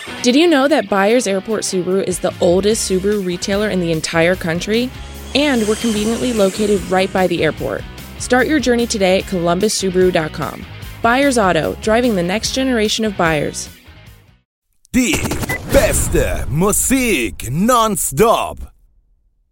Did you know that Byers Airport Subaru is the oldest Subaru retailer in the entire country? And we're conveniently located right by the airport. Start your journey today at columbussubaru.com. Byers Auto, driving the next generation of buyers. Die beste Musik nonstop.